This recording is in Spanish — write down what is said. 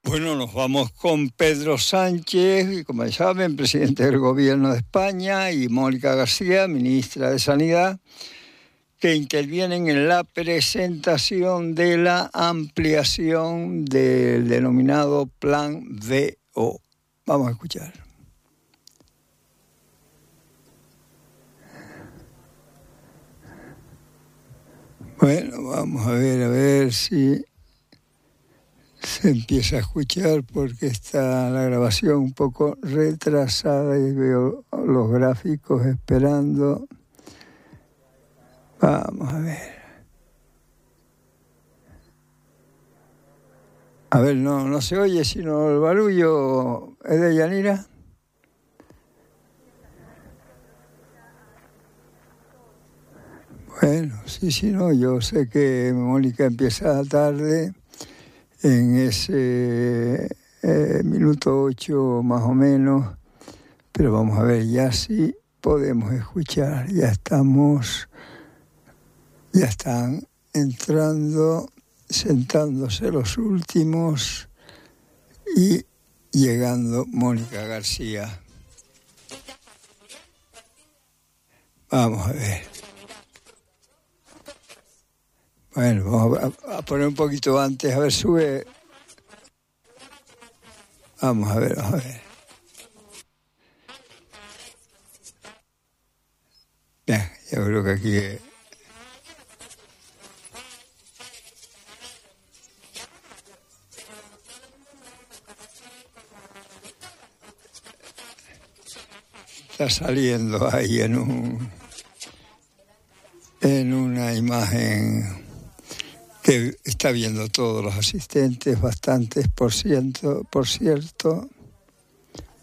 Bueno, nos vamos con Pedro Sánchez, como ya saben, presidente del Gobierno de España, y Mónica García, ministra de Sanidad, que intervienen en la presentación de la ampliación del denominado Plan VO. Vamos a escuchar. Bueno, vamos a ver si se empieza a escuchar, porque está la grabación un poco retrasada y veo los gráficos esperando. Vamos a ver. A ver, no se oye sino el barullo. ¿Es de Yanira? Bueno, sí, no, yo sé que Mónica empieza tarde, en ese minuto 8 más o menos, pero vamos a ver, ya sí podemos escuchar, ya están entrando, sentándose los últimos y llegando Mónica García. Vamos a ver. Bueno, vamos a poner un poquito antes, a ver, sube. Vamos a ver. Ya, yo creo que aquí está saliendo ahí en una imagen que está viendo todos los asistentes, bastantes por cierto.